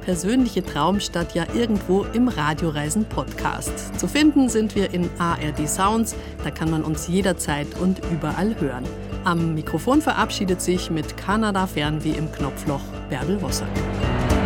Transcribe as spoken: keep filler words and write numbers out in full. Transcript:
persönliche Traumstadt ja irgendwo im Radioreisen-Podcast. Zu finden sind wir in A R D Sounds, da kann man uns jederzeit und überall hören. Am Mikrofon verabschiedet sich mit Kanada Fernweh im Knopfloch Bärbel Wossack.